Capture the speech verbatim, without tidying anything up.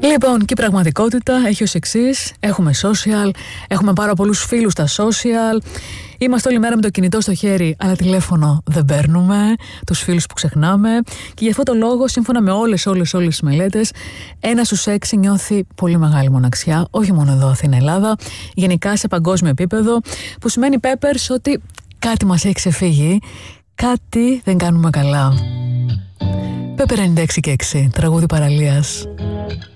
Λοιπόν, και η πραγματικότητα έχει ως εξής. Έχουμε social, έχουμε πάρα πολλούς φίλους στα social. Είμαστε όλη μέρα με το κινητό στο χέρι, αλλά τηλέφωνο δεν παίρνουμε, τους φίλους που ξεχνάμε. Και γι' αυτό το λόγο, σύμφωνα με όλες, όλες, όλες τις μελέτες, ένα στους έξι νιώθει πολύ μεγάλη μοναξιά, όχι μόνο εδώ στην Ελλάδα, γενικά σε παγκόσμιο επίπεδο, που σημαίνει, Peppers, ότι κάτι μας έχει ξεφύγει, κάτι δεν κάνουμε καλά. Pepper ενενήντα έξι και έξι, τραγούδι παραλίας.